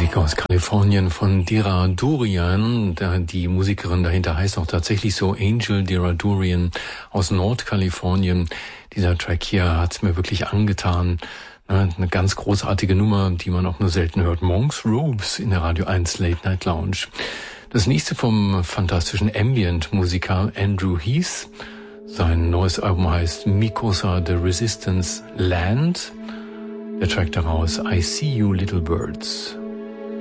Musik aus Kalifornien von Dira Durian. Die Musikerin dahinter heißt auch tatsächlich so, Angel Dira Durian aus Nordkalifornien. Dieser Track hier hat's mir wirklich angetan. Eine ganz großartige Nummer, die man auch nur selten hört. Monks Robes in der Radio 1 Late Night Lounge. Das nächste vom fantastischen Ambient-Musiker Andrew Heath. Sein neues Album heißt Mikosa The Resistance Land. Der Track daraus I See You Little Birds.